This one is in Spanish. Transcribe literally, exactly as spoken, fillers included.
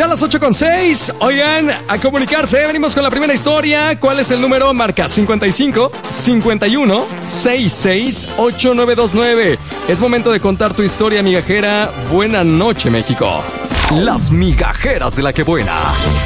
Ya las ocho con seis. Oigan, a comunicarse. Venimos con la primera historia. ¿Cuál es el número? Marca cincuenta y cinco, cincuenta y uno, sesenta y seis, ochenta y nueve veintinueve. Es momento de contar tu historia, migajera. Buena noche, México. Las migajeras de la que buena.